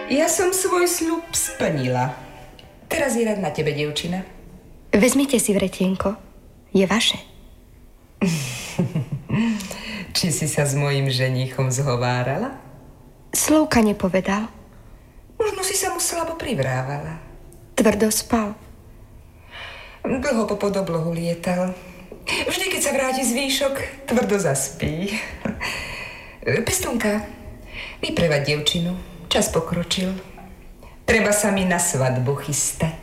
Ja som svoj sľub splnila. Teraz je rád na tebe, dievčina. Vezmite si vretienko. Je vaše. Či si sa s mojím ženíchom zhovárala? Slovka nepovedal. Možno si sa mu slabo privrávala. Tvrdo spal. Dlho po podoblohu lietal. Vždy, keď sa vráti zvýšok, tvrdo zaspí. Pestunka, vyprevad dievčinu. Čas pokročil. Treba sa mi na svadbu chystať.